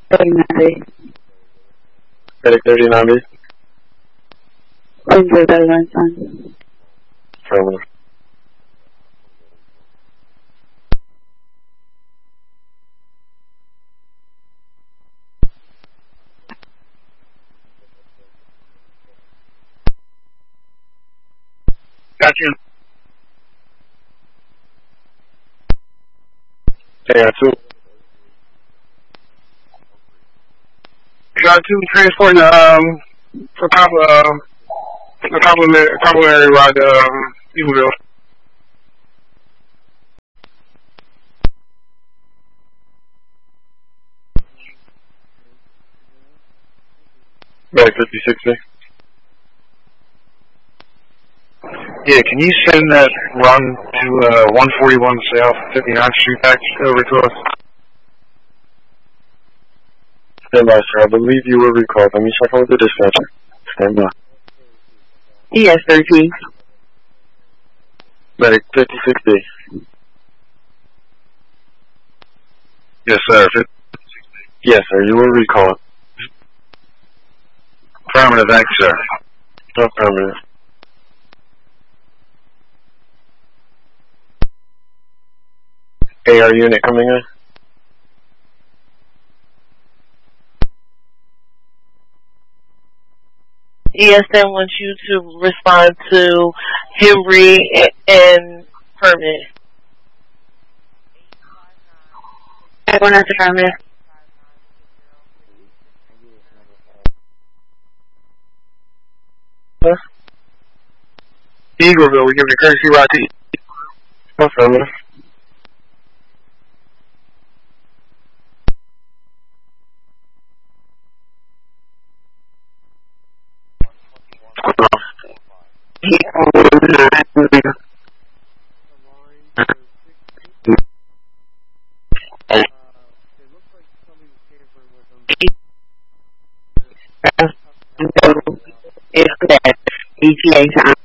3090. Medic 3090. Ranger 39 Affirmative. Got you. AR2. Got two transporting for complimentary ride Eagleville. Medic 5060. Yeah, can you send that run to 141 South 59th Street back over to us? Stand by, sir. I believe you were recalled. Let me check on with the dispatcher. Stand by. ES13. Medic 5060. Yes, sir. Yes, sir. You were recalled. Affirmative, thanks, sir. Affirmative. AR unit coming in. ESN wants you to respond to Henry and Permit. Everyone has affirmative. Eagleville, we're giving a courtesy ride to Affirmative. It's that ETA time.